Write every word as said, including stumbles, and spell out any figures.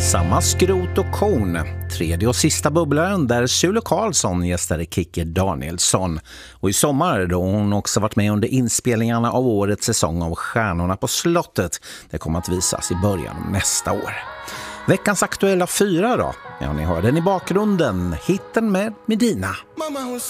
Samma skrot och korn. Tredje och sista bubblaren där Sule Karlsson gästade Kikki Danielsson. Och i sommar då hon också varit med under inspelningarna av årets säsong av Stjärnorna på slottet. Det kommer att visas i början av nästa år. Veckans aktuella fyra då? Ja, ni hör den i bakgrunden. Hitten med Medina. Mamma, hon